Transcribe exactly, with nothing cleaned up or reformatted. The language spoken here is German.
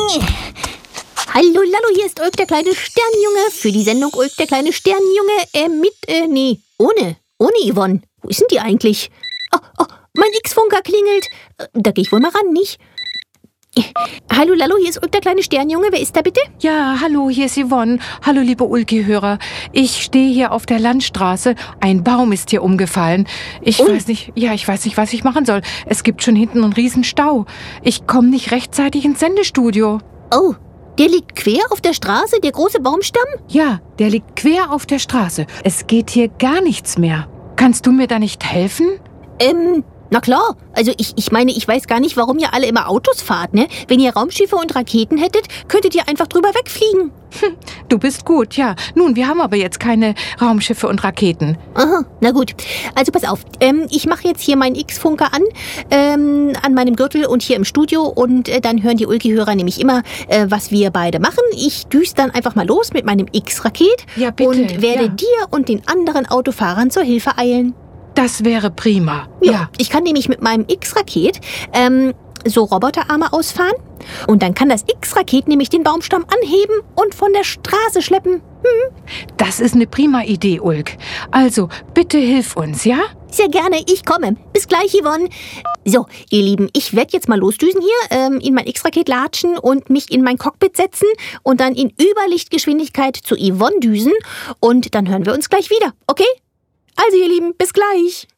Hallo Lallo, hier ist Ulk, der kleine Sternenjunge. Für die Sendung Ulk, der kleine Sternenjunge. Äh, mit, äh, nee, ohne. Ohne Yvonne. Wo ist denn die eigentlich? Oh, oh, mein X-Funker klingelt. Da gehe ich wohl mal ran, nicht? Hallo Lallo, hier ist Ulk, der kleine Sternenjunge. Wer ist da bitte? Ja, hallo, hier ist Yvonne. Hallo, liebe Ulki-Hörer. Ich stehe hier auf der Landstraße. Ein Baum ist hier umgefallen. Ich Oh. weiß nicht, ja, ich weiß nicht, was ich machen soll. Es gibt schon hinten einen riesen Stau. Ich komme nicht rechtzeitig ins Sendestudio. Oh, der liegt quer auf der Straße, der große Baumstamm? Ja, der liegt quer auf der Straße. Es geht hier gar nichts mehr. Kannst du mir da nicht helfen? Ähm, na klar. Also ich, ich meine, ich weiß gar nicht, warum ihr alle immer Autos fahrt, ne? Wenn ihr Raumschiffe und Raketen hättet, könntet ihr einfach drüber wegfliegen. Hm, du bist gut, ja. Nun, wir haben aber jetzt keine Raumschiffe und Raketen. Aha, na gut. Also pass auf, ähm, ich mache jetzt hier meinen X-Funker an, ähm, an meinem Gürtel und hier im Studio und äh, dann hören die Ulki-Hörer nämlich immer, äh, was wir beide machen. Ich düse dann einfach mal los mit meinem X-Raket Ja, bitte, und werde ja. dir und den anderen Autofahrern zur Hilfe eilen. Das wäre prima. Ja. Ja. Ich kann nämlich mit meinem X-Raket ähm, so Roboterarme ausfahren und dann kann das X-Raket nämlich den Baumstamm anheben und von der Straße schleppen. Das ist eine prima Idee, Ulk. Also, bitte hilf uns, ja? Sehr gerne, ich komme. Bis gleich, Yvonne. So, ihr Lieben, ich werde jetzt mal losdüsen hier, ähm, in mein X-Raket latschen und mich in mein Cockpit setzen und dann in Überlichtgeschwindigkeit zu Yvonne düsen und dann hören wir uns gleich wieder, okay? Also, ihr Lieben, bis gleich.